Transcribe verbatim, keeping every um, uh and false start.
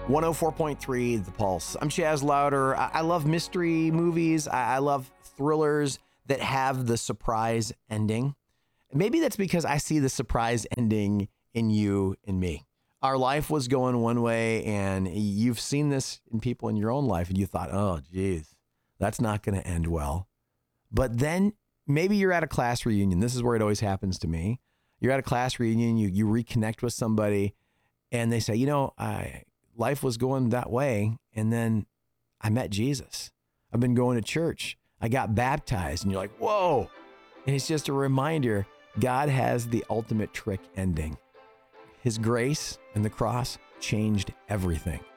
one oh four point three The Pulse. I'm Chaz Louder. I, I love mystery movies. I, I love thrillers that have the surprise ending. Maybe that's because I see the surprise ending in you and me. Our life was going one way, and you've seen this in people in your own life, and you thought, oh, geez, that's not going to end well. But then maybe you're at a class reunion. This is where it always happens to me. You're at a class reunion, you you reconnect with somebody, and they say, you know, I life was going that way, and then I met Jesus. I've been going to church. I got baptized, and you're like, whoa. And it's just a reminder, God has the ultimate trick ending. His grace and the cross changed everything.